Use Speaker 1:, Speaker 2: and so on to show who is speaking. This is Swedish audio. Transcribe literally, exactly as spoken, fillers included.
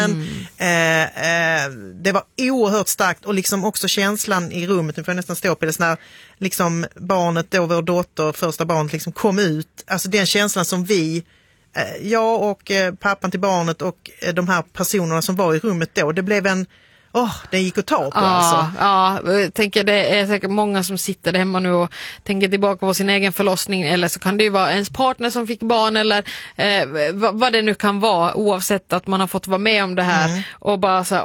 Speaker 1: Mm. Eh, eh, det var oerhört starkt och liksom också känslan i rummet, nu får jag nästan stå på det, när liksom barnet då, vår dotter, första barnet liksom kom ut, alltså den känslan som vi, eh, jag och eh, pappan till barnet och eh, de här personerna som var i rummet då, det blev en Åh, oh, den gick att ta på
Speaker 2: ja,
Speaker 1: alltså.
Speaker 2: Ja, jag tänker det är säkert många som sitter där hemma nu och tänker tillbaka på sin egen förlossning, eller så kan det ju vara ens partner som fick barn eller eh, vad, vad det nu kan vara, oavsett att man har fått vara med om det här mm. och bara så här,